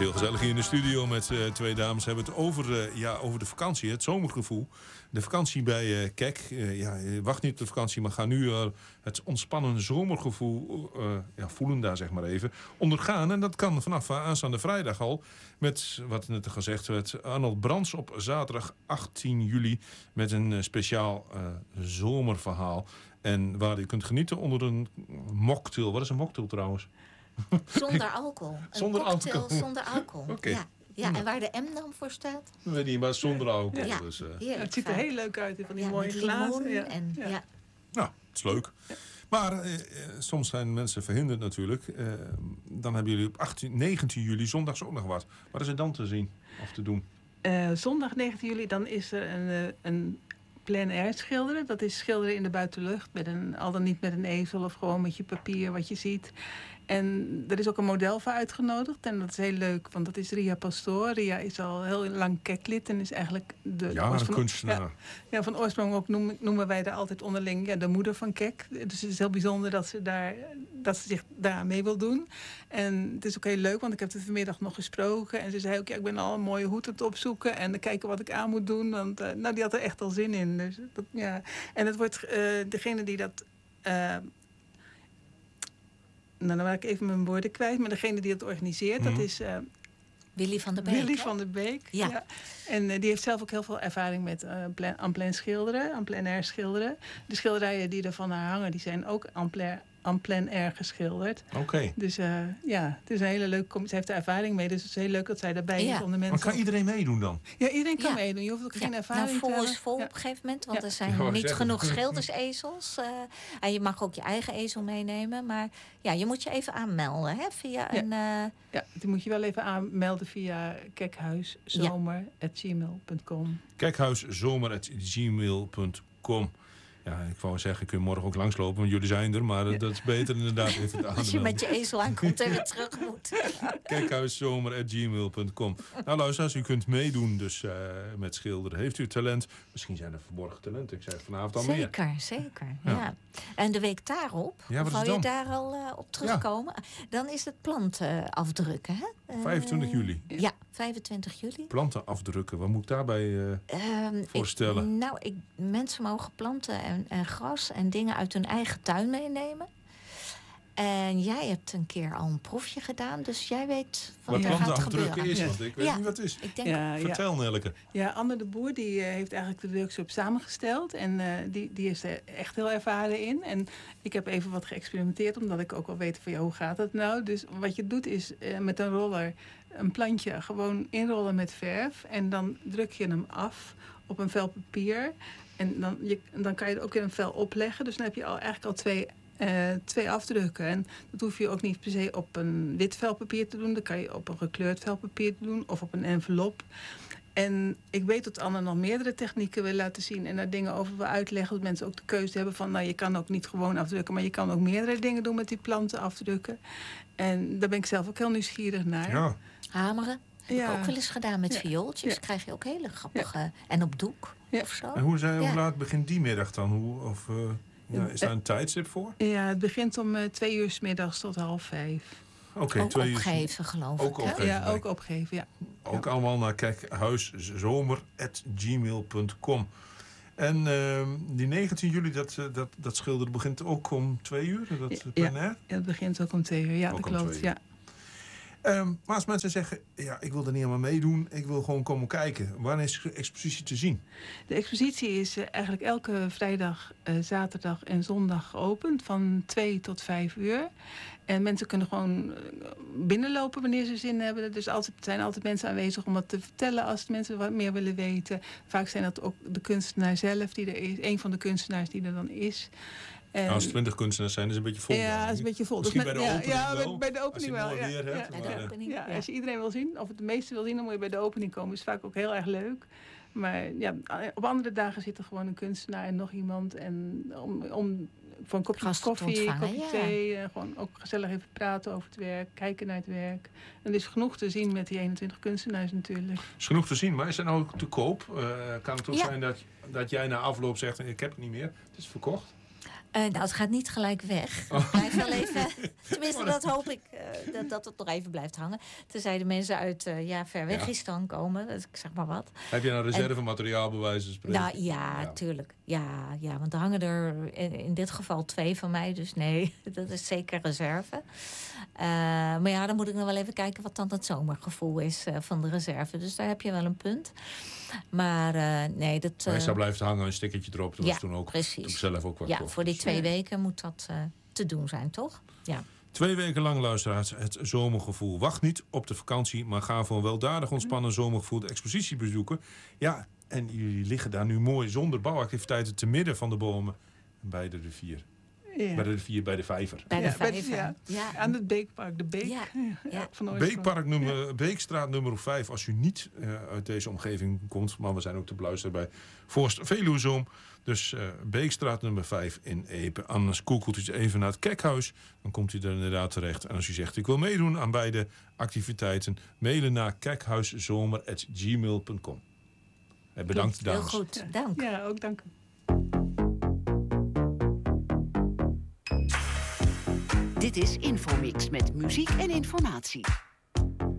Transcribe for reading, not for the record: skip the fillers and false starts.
heel gezellig hier in de studio met twee dames. We hebben het over de vakantie, het zomergevoel. De vakantie bij Kek. Wacht niet op de vakantie, maar ga nu het ontspannen zomergevoel voelen daar zeg maar even. Ondergaan. En dat kan vanaf aanstaande vrijdag al. Met, wat net gezegd werd, Arnold Brands op zaterdag 18 juli. Met een speciaal zomerverhaal. En waar je kunt genieten onder een mocktail. Wat is een mocktail trouwens? Zonder alcohol. Zonder alcohol. Zonder alcohol. Okay. Ja, en waar de M dan voor staat? Dat weet niet, maar zonder alcohol. Ja, dus, het ziet er heel leuk uit, van die mooie glazen. Nou, het is leuk. Ja. Maar soms zijn mensen verhinderd natuurlijk. Dan hebben jullie op 19 juli zondags ook nog wat. Wat is er dan te zien of te doen? Zondag 19 juli dan is er een plein air schilderen. Dat is schilderen in de buitenlucht. Al dan niet met een ezel of gewoon met je papier wat je ziet. En er is ook een model voor uitgenodigd. En dat is heel leuk, want dat is Ria Pastoor. Ria is al heel lang Keklid en is eigenlijk een kunstenaar. Ja, van oorsprong ook noemen wij daar altijd onderling de moeder van Kek. Dus het is heel bijzonder dat ze zich daar mee wil doen. En het is ook heel leuk, want ik heb er vanmiddag nog gesproken. En ze zei ook, ik ben al een mooie hoed aan het opzoeken. En kijken wat ik aan moet doen. Want die had er echt al zin in. Dus En het wordt degene die dat... dan maak ik even mijn woorden kwijt. Maar degene die het organiseert, dat is... Willy van der Beek. Willy van der Beek, ja. En die heeft zelf ook heel veel ervaring met en plein schilderen, en plein air schilderen. De schilderijen die er van haar hangen, die zijn ook en plein air geschilderd. Oké. Dus het is een hele leuke... Ze heeft er ervaring mee, dus het is heel leuk dat zij daarbij is om de mensen... Maar kan iedereen meedoen dan? Ja, iedereen kan meedoen. Je hoeft ook geen ervaring te hebben. Vol is vol op een gegeven moment, want er zijn niet genoeg schildersezels. En je mag ook je eigen ezel meenemen, maar je moet je even aanmelden via een... Ja, die moet je wel even aanmelden via kekhuiszomer@gmail.com. Kekhuiszomer@gmail.com. Ja, ik wou zeggen, kun je morgen ook langslopen, want jullie zijn er. Maar dat is beter inderdaad even te aanmelden. Als je met je ezel aankomt en weer terug moet. Kekhuiszomer@gmail.com. Nou luisteraars, u kunt meedoen dus met schilderen. Heeft u talent? Misschien zijn er verborgen talenten. Ik zeg vanavond al meer. Zeker. Ja. En de week daarop, wou je daar al op terugkomen? Ja. Dan is het planten afdrukken, hè? 25 juli. Ja, 25 juli. Planten afdrukken, wat moet ik daarbij voorstellen? Mensen mogen planten en gras en dingen uit hun eigen tuin meenemen. En jij hebt een keer al een proefje gedaan, dus jij weet wat er gaat gebeuren. Is, want ik weet niet wat het is. Vertel, Nelleke. Ja, Anne de Boer die heeft eigenlijk de workshop samengesteld. En die is er echt heel ervaren in. En ik heb even wat geëxperimenteerd, omdat ik ook wel weet van hoe gaat het nou. Dus wat je doet is met een roller een plantje gewoon inrollen met verf. En dan druk je hem af op een vel papier. En dan kan je er ook weer een vel opleggen. Dus dan heb je eigenlijk al twee afdrukken. En dat hoef je ook niet per se op een wit vel papier te doen. Dat kan je op een gekleurd vel papier doen of op een envelop. En ik weet dat Anne nog meerdere technieken wil laten zien en daar dingen over wil uitleggen. Dat mensen ook de keuze hebben van, je kan ook niet gewoon afdrukken, maar je kan ook meerdere dingen doen met die planten afdrukken. En daar ben ik zelf ook heel nieuwsgierig naar. Ja. Heb ik ook wel eens gedaan met viooltjes. Krijg je ook hele grappige... En op doek of zo. En hoe laat begint die middag dan? Is daar een tijdstip voor? Ja, het begint om 2 uur 's middags tot 4:30. Oké, ook opgeven, geloof ik. Ook opgeven, ja, ook opgeven, ja. Ook allemaal naar kekhuiszomer@gmail.com. En die 19 juli, dat schilderen begint ook om 2 uur? Ja, het begint ook om 2 uur. Ja, dat klopt. Ja. Maar als mensen zeggen, ik wil er niet helemaal meedoen, ik wil gewoon komen kijken. Wanneer is de expositie te zien? De expositie is eigenlijk elke vrijdag, zaterdag en zondag geopend van 2 tot 5 uur. En mensen kunnen gewoon binnenlopen wanneer ze zin hebben. Dus er zijn altijd mensen aanwezig om wat te vertellen als mensen wat meer willen weten. Vaak zijn dat ook de kunstenaar zelf die er is, een van de kunstenaars die er dan is. En als 20 kunstenaars zijn, is het een beetje vol. Ja, het is een beetje vol. Misschien bij de opening wel. Bij de opening wel. Als je iedereen wil zien, of het meeste wil zien, dan moet je bij de opening komen. Dat is vaak ook heel erg leuk. Maar op andere dagen zit er gewoon een kunstenaar en nog iemand. En om voor een kopje koffie, een kopje thee. Gewoon ook gezellig even praten over het werk. Kijken naar het werk. En er is genoeg te zien met die 21 kunstenaars natuurlijk. Er is genoeg te zien, maar is er nou ook te koop? Kan het ook zijn dat jij na afloop zegt, ik heb het niet meer. Het is verkocht. Nou, het gaat niet gelijk weg. Het blijft wel even... Tenminste, dat hoop ik, dat het nog even blijft hangen. Tenzij de mensen uit ver Wegistan komen. Dus ik zeg maar wat. Heb je een reservemateriaal bij wijze van spreken? Nou, ja, tuurlijk. Ja, want er hangen er in dit geval 2 van mij. Dus nee, dat is zeker reserve. Maar ja, dan moet ik nog wel even kijken wat dan het zomergevoel is van de reserve. Dus daar heb je wel een punt. Maar nee, dat... Meestal blijft hangen een stickertje erop. Dat was toen ook precies. Toen zelf ook wat ja, kocht. voor die 2 weken moet dat te doen zijn, toch? Ja. 2 weken lang, luisteraars, het zomergevoel. Wacht niet op de vakantie, maar ga voor een weldadig ontspannen zomergevoel de expositie bezoeken. Ja, en jullie liggen daar nu mooi zonder bouwactiviteiten te midden van de bomen bij de rivier. Ja. Bij de rivier, bij de vijver. Bij de vijver. Ja. Aan het Beekpark, de Beek. Ja. Van Beekpark Beekstraat nummer 5. Als u niet uit deze omgeving komt, maar we zijn ook te beluisteren bij Voorst Veluwezoom. Dus Beekstraat nummer 5 in Epe. Anders googelt u even naar het Kekhuis. Dan komt u er inderdaad terecht. En als u zegt, ik wil meedoen aan beide activiteiten, mailen naar kekhuiszomer@gmail.com. Bedankt, dames. Heel goed, dank. Ja, ook dank. Dit is Infomix met muziek en informatie.